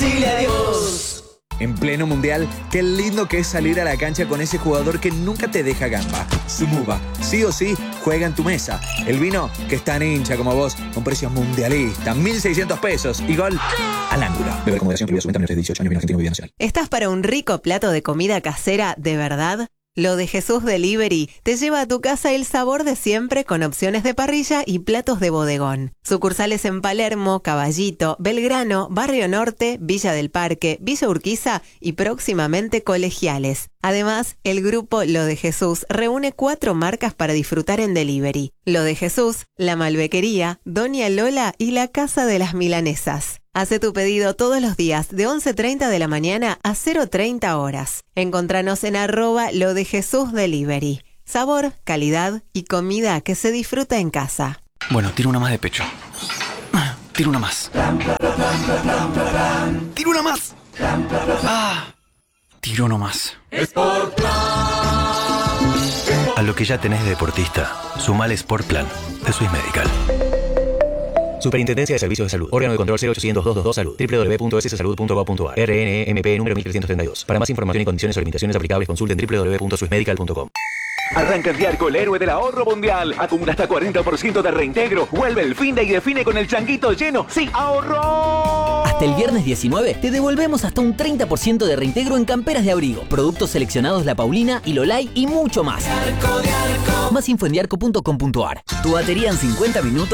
decirle adiós. En pleno mundial, qué lindo que es salir a la cancha con ese jugador que nunca te deja gamba. Sumuba, sí o sí, juega en tu mesa. El vino que es tan hincha como vos, con precios mundialistas, 1.600 pesos y gol al ángulo. Beber con moderación, prohibida su venta a menores de 18 años, vino argentino, bebida nacional. ¿Estás para un rico plato de comida casera de verdad? Lo de Jesús Delivery te lleva a tu casa el sabor de siempre con opciones de parrilla y platos de bodegón. Sucursales en Palermo, Caballito, Belgrano, Barrio Norte, Villa del Parque, Villa Urquiza y próximamente Colegiales. Además, el grupo Lo de Jesús reúne 4 marcas para disfrutar en delivery. Lo de Jesús, La Malbequería, Doña Lola y La Casa de las Milanesas. Hace tu pedido todos los días de 11:30 de la mañana a 0:30 horas. Encontranos en @LoDeJesúsDelivery. Sabor, calidad y comida que se disfruta en casa. Bueno, tiro una más de pecho. Tiro una más. Tiro una más. Tiro no más. A lo que ya tenés de deportista, sumale Sport Plan de Swiss Medical. Superintendencia de Servicios de Salud. Órgano de control 0800-222 Salud. www.ssalud.gov.ar. RNMP número 1332. Para más información y condiciones o limitaciones aplicables, consulten www.swissmedical.com. Arranca el Diarco, el héroe del ahorro mundial. Acumula hasta 40% de reintegro. Vuelve el fin de y define con el changuito lleno. ¡Sí, ahorro! Hasta el viernes 19 te devolvemos hasta un 30% de reintegro en camperas de abrigo, productos seleccionados La Paulina y Lolay y mucho más. Diarco. Más info en diarco.com.ar. Tu batería en 50 minutos